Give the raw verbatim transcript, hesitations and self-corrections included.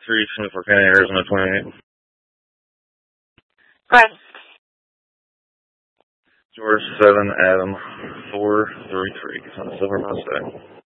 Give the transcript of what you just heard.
three twenty-four County, Arizona twenty-eight. Go ahead. George seven Adam four three three on the Silver Mustang.